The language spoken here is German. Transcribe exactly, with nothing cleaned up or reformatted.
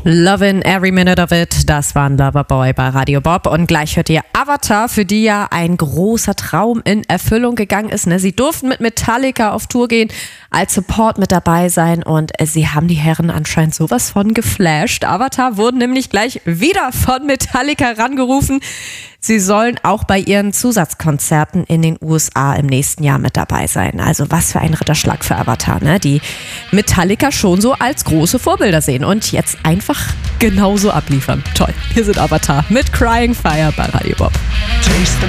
Lovin' Every Minute of It, das war ein Loverboy bei Radio Bob. Und gleich hört ihr Avatar, für die ja ein großer Traum in Erfüllung gegangen ist. Ne? Sie durften mit Metallica auf Tour gehen, als Support mit dabei sein und sie haben die Herren anscheinend sowas von geflasht. Avatar wurden nämlich gleich wieder von Metallica rangerufen. Sie sollen auch bei ihren Zusatzkonzerten in den U S A im nächsten Jahr mit dabei sein. Also was für ein Ritterschlag für Avatar, ne? Die Metallica schon so als große Vorbilder sehen und jetzt einfach genauso abliefern. Toll, hier sind Avatar mit Crying Fire bei Radio Bob.